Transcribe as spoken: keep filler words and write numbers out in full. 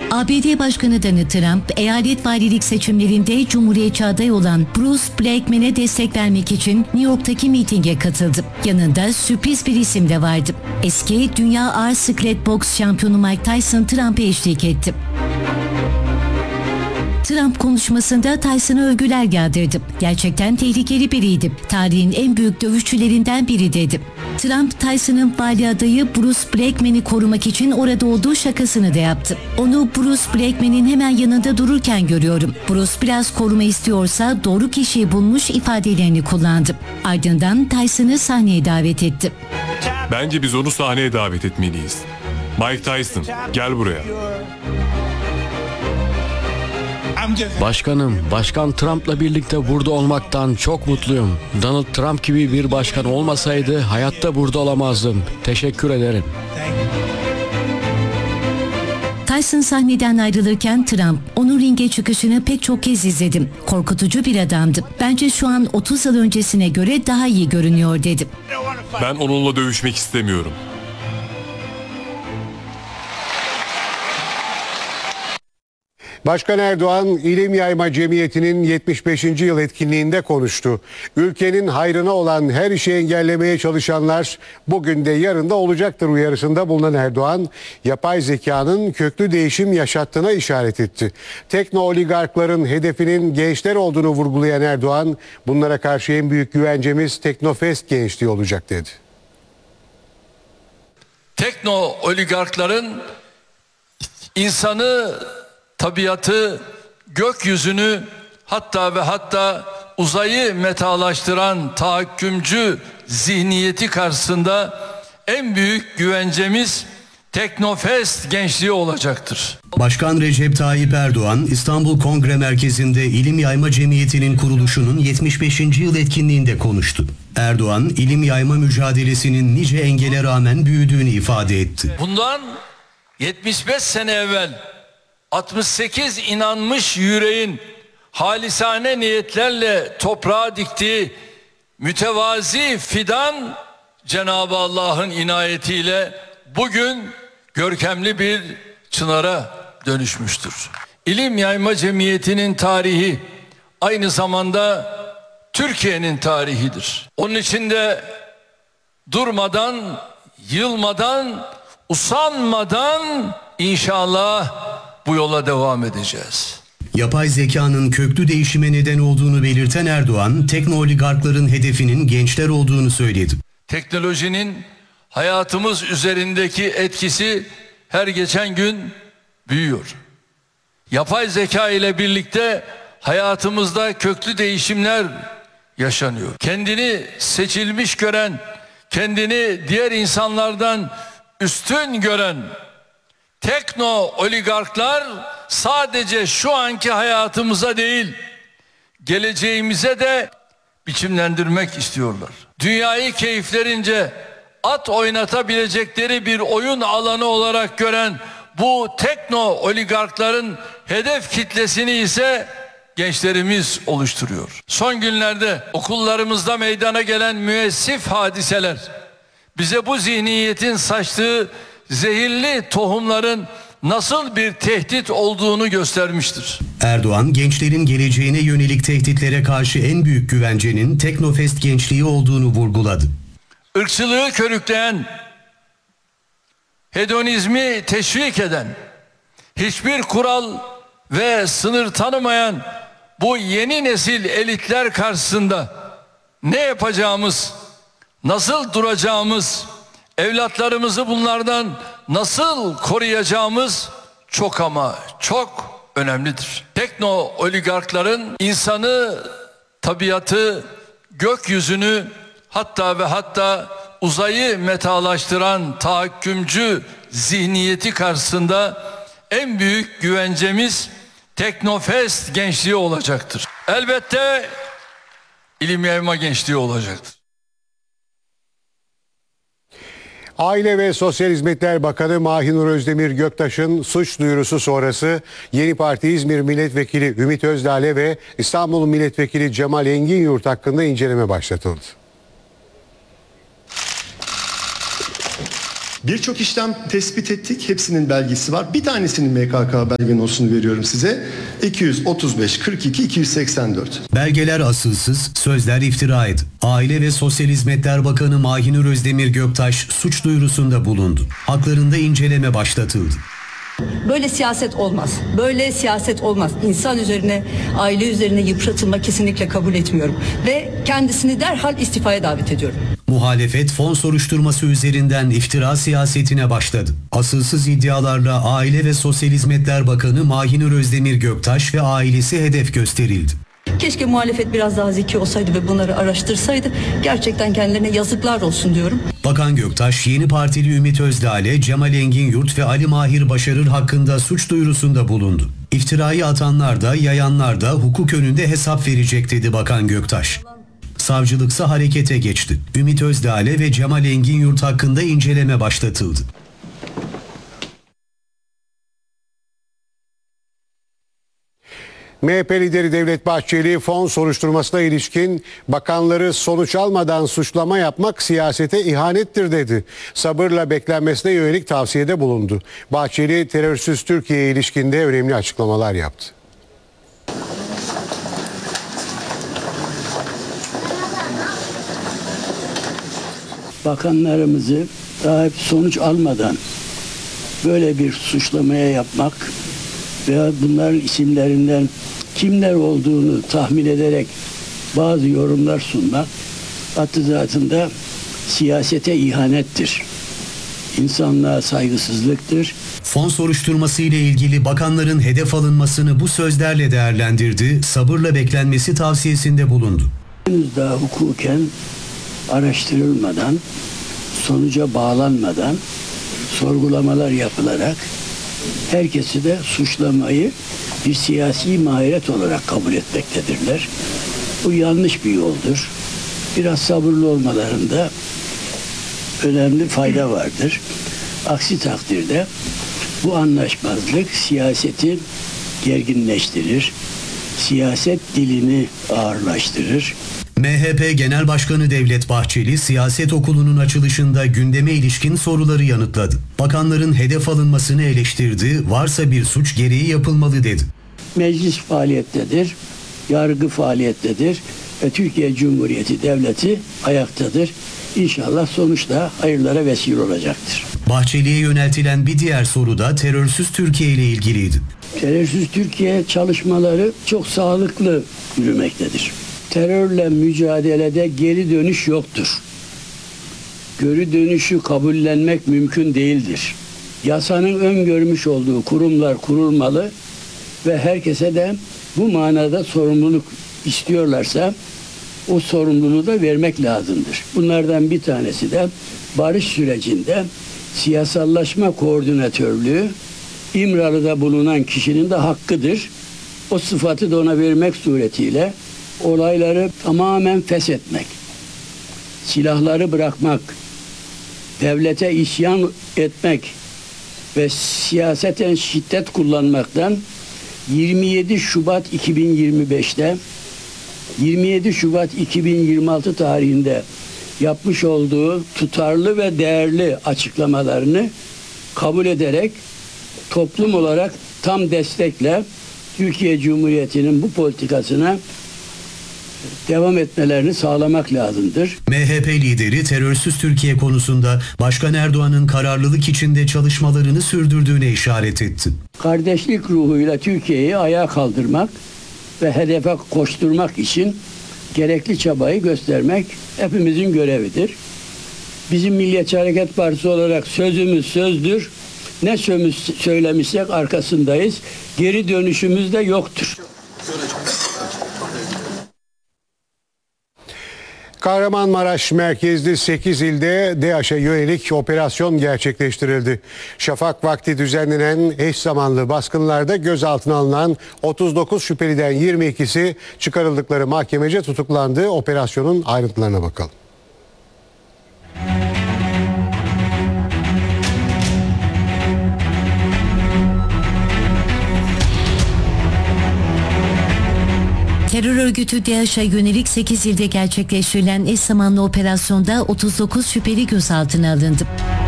A B D Başkanı Donald Trump, eyalet valilik seçimlerinde Cumhuriyetçi aday olan Bruce Blackman'e destek vermek için New York'taki mitinge katıldı. Yanında sürpriz bir isim de vardı. Eski dünya ağır siklet boks şampiyonu Mike Tyson Trump'a eşlik etti. Trump konuşmasında Tyson'a övgüler yağdırdı. Gerçekten tehlikeli biriydi. Tarihin en büyük dövüşçülerinden biri dedi. Trump, Tyson'ın vali adayı Bruce Blackman'i korumak için orada olduğu şakasını da yaptı. Onu Bruce Blackman'in hemen yanında dururken görüyorum. Bruce biraz koruma istiyorsa doğru kişiyi bulmuş ifadelerini kullandı. Ardından Tyson'ı sahneye davet etti. Bence biz onu sahneye davet etmeliyiz. Mike Tyson, gel buraya. Başkanım, Başkan Trump'la birlikte burada olmaktan çok mutluyum. Donald Trump gibi bir başkan olmasaydı hayatta burada olamazdım. Teşekkür ederim. Tyson sahneden ayrılırken Trump, onun ringe çıkışını pek çok kez izledim. Korkutucu bir adamdı. Bence şu an otuz yıl öncesine göre daha iyi görünüyor dedi. Ben onunla dövüşmek istemiyorum. Başkan Erdoğan, İlim Yayma Cemiyeti'nin yetmiş beşinci yıl etkinliğinde konuştu. Ülkenin hayrına olan her işi engellemeye çalışanlar bugün de yarın da olacaktır uyarısında bulunan Erdoğan, yapay zekanın köklü değişim yaşattığına işaret etti. Tekno oligarkların hedefinin gençler olduğunu vurgulayan Erdoğan, bunlara karşı en büyük güvencemiz Teknofest gençliği olacak dedi. Tekno oligarkların insanı, tabiatı, gökyüzünü, hatta ve hatta uzayı metalaştıran tahakkümcü zihniyeti karşısında en büyük güvencemiz Teknofest gençliği olacaktır. Başkan Recep Tayyip Erdoğan, İstanbul Kongre Merkezi'nde İlim Yayma Cemiyeti'nin kuruluşunun yetmiş beşinci yıl etkinliğinde konuştu. Erdoğan, ilim yayma mücadelesinin nice engele rağmen büyüdüğünü ifade etti. Bundan yetmiş beş sene evvel altmış sekiz inanmış yüreğin halisane niyetlerle toprağa diktiği mütevazi fidan Cenab-ı Allah'ın inayetiyle bugün görkemli bir çınara dönüşmüştür. İlim Yayma Cemiyeti'nin tarihi aynı zamanda Türkiye'nin tarihidir. Onun için de durmadan, yılmadan, usanmadan inşallah bu yola devam edeceğiz. Yapay zekanın köklü değişime neden olduğunu belirten Erdoğan, teknooligarkların hedefinin gençler olduğunu söyledi. Teknolojinin hayatımız üzerindeki etkisi her geçen gün büyüyor. Yapay zeka ile birlikte hayatımızda köklü değişimler yaşanıyor. Kendini seçilmiş gören, kendini diğer insanlardan üstün gören tekno oligarklar sadece şu anki hayatımıza değil, geleceğimize de biçimlendirmek istiyorlar. Dünyayı keyiflerince at oynatabilecekleri bir oyun alanı olarak gören bu tekno oligarkların hedef kitlesini ise gençlerimiz oluşturuyor. Son günlerde okullarımızda meydana gelen müessif hadiseler bize bu zihniyetin saçtığı zehirli tohumların nasıl bir tehdit olduğunu göstermiştir. Erdoğan, gençlerin geleceğine yönelik tehditlere karşı en büyük güvencenin Teknofest gençliği olduğunu vurguladı. Irkçılığı körükleyen, hedonizmi teşvik eden, hiçbir kural ve sınır tanımayan bu yeni nesil elitler karşısında ne yapacağımız, nasıl duracağımız, evlatlarımızı bunlardan nasıl koruyacağımız çok ama çok önemlidir. Tekno oligarkların insanı, tabiatı, gökyüzünü, hatta ve hatta uzayı metalaştıran tahakkümcü zihniyeti karşısında en büyük güvencemiz Teknofest gençliği olacaktır. Elbette ilim yayma gençliği olacaktır. Aile ve Sosyal Hizmetler Bakanı Mahinur Özdemir Göktaş'ın suç duyurusu sonrası Yeni Parti İzmir Milletvekili Ümit Özdağ'le ve İstanbul Milletvekili Cemal Enginyurt hakkında inceleme başlatıldı. Birçok işlem tespit ettik. Hepsinin belgesi var. Bir tanesinin M K K belge nosunu veriyorum size. iki yüz otuz beş kırk iki iki yüz seksen dört. Belgeler asılsız, sözler iftiraydı. Aile ve Sosyal Hizmetler Bakanı Mahinur Özdemir Göktaş suç duyurusunda bulundu. Haklarında inceleme başlatıldı. Böyle siyaset olmaz. Böyle siyaset olmaz. İnsan üzerine, aile üzerine yıpratılma kesinlikle kabul etmiyorum. Ve kendisini derhal istifaya davet ediyorum. Muhalefet fon soruşturması üzerinden iftira siyasetine başladı. Asılsız iddialarla Aile ve Sosyal Hizmetler Bakanı Mahinur Özdemir Göktaş ve ailesi hedef gösterildi. Keşke muhalefet biraz daha zeki olsaydı ve bunları araştırsaydı. Gerçekten kendilerine yazıklar olsun diyorum. Bakan Göktaş, yeni partili Ümit Özdağ'le Cemal Engin-Yurt ve Ali Mahir Başarır hakkında suç duyurusunda bulundu. İftirayı atanlar da yayanlar da hukuk önünde hesap verecek dedi Bakan Göktaş. Savcılıksa harekete geçti. Ümit Özdağ'le ve Cemal Engin-Yurt hakkında inceleme başlatıldı. M H P lideri Devlet Bahçeli fon soruşturmasına ilişkin bakanları sonuç almadan suçlama yapmak siyasete ihanettir dedi. Sabırla beklenmesine yönelik tavsiyede bulundu. Bahçeli terörsüz Türkiye'ye ilişkinde önemli açıklamalar yaptı. Bakanlarımızı daha hep sonuç almadan böyle bir suçlamaya yapmak veya bunların isimlerinden kimler olduğunu tahmin ederek bazı yorumlar sunmak hattı zatında siyasete ihanettir. İnsanlığa saygısızlıktır. Fon soruşturması ile ilgili bakanların hedef alınmasını bu sözlerle değerlendirdi, sabırla beklenmesi tavsiyesinde bulundu. Henüz daha hukuken araştırılmadan, sonuca bağlanmadan sorgulamalar yapılarak herkesi de suçlamayı bir siyasi maharet olarak kabul etmektedirler. Bu yanlış bir yoldur. Biraz sabırlı olmalarında önemli fayda vardır. Aksi takdirde bu anlaşmazlık siyaseti gerginleştirir, siyaset dilini ağırlaştırır. M H P Genel Başkanı Devlet Bahçeli, siyaset okulunun açılışında gündeme ilişkin soruları yanıtladı. Bakanların hedef alınmasını eleştirdi, varsa bir suç gereği yapılmalı dedi. Meclis faaliyettedir, yargı faaliyettedir ve Türkiye Cumhuriyeti Devleti ayaktadır. İnşallah sonuçta hayırlara vesile olacaktır. Bahçeli'ye yöneltilen bir diğer soru da terörsüz Türkiye ile ilgiliydi. Terörsüz Türkiye çalışmaları çok sağlıklı yürümektedir. Terörle mücadelede geri dönüş yoktur. Geri dönüşü kabullenmek mümkün değildir. Yasanın öngörmüş olduğu kurumlar kurulmalı ve herkese de bu manada sorumluluk istiyorlarsa o sorumluluğu da vermek lazımdır. Bunlardan bir tanesi de barış sürecinde siyasallaşma koordinatörlüğü İmralı'da bulunan kişinin de hakkıdır. O sıfatı da ona vermek suretiyle olayları tamamen feshetmek, silahları bırakmak, devlete isyan etmek ve siyaseten şiddet kullanmaktan yirmi yedi Şubat iki bin yirmi beşte yirmi yedi Şubat iki bin yirmi altı tarihinde yapmış olduğu tutarlı ve değerli açıklamalarını kabul ederek toplum olarak tam destekle Türkiye Cumhuriyeti'nin bu politikasına devam etmelerini sağlamak lazımdır. M H P lideri terörsüz Türkiye konusunda Başkan Erdoğan'ın kararlılık içinde çalışmalarını sürdürdüğüne işaret etti. Kardeşlik ruhuyla Türkiye'yi ayağa kaldırmak ve hedefe koşturmak için gerekli çabayı göstermek hepimizin görevidir. Bizim Milliyetçi Hareket Partisi olarak sözümüz sözdür. Ne söz söylemişsek arkasındayız. Geri dönüşümüz de yoktur. Kahramanmaraş merkezli sekiz ilde DAEŞ'e yönelik operasyon gerçekleştirildi. Şafak vakti düzenlenen eş zamanlı baskınlarda gözaltına alınan otuz dokuz şüpheliden yirmi ikisi çıkarıldıkları mahkemece tutuklandı. Operasyonun ayrıntılarına bakalım. Terör örgütü DAEŞ'e yönelik sekiz ilde gerçekleştirilen eş zamanlı operasyonda otuz dokuz şüpheli gözaltına alındı.